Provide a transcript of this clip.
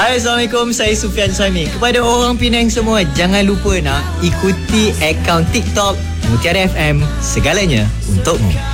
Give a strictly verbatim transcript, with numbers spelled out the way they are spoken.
Hai, Assalamualaikum. Saya Sufian Suhaimi. Kepada orang Penang semua, jangan lupa nak ikuti akaun TikTok Mutiara F M. Segalanya untukmu.